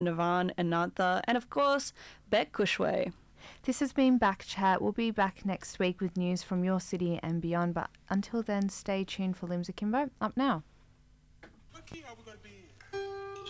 Navan Anantha, and of course, Beck Cushway. This has been Back Chat. We'll be back next week with news from your city and beyond, but until then, stay tuned for Limbs Akimbo. Up now. What key are we going to be in?